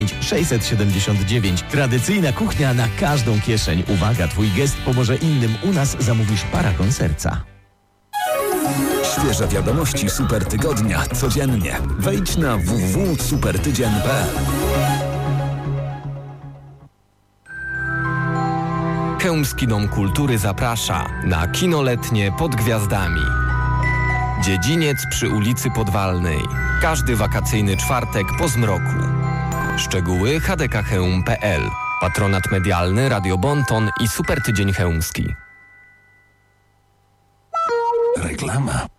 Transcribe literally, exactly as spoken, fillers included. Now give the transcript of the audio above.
sześćset siedemdziesiąt dziewięć. Tradycyjna kuchnia na każdą kieszeń. Uwaga, twój gest pomoże innym. U nas zamówisz paragon serca. Świeże wiadomości Super Tygodnia codziennie. Wejdź na w w w kropka supertydzień kropka p l. Chełmski Dom Kultury zaprasza na kino letnie Pod Gwiazdami. Dziedziniec przy ulicy Podwalnej. Każdy wakacyjny czwartek po zmroku. Szczegóły h d k chełm kropka p l. Patronat medialny Radio Bonton i Super Tydzień Chełmski. Reklama.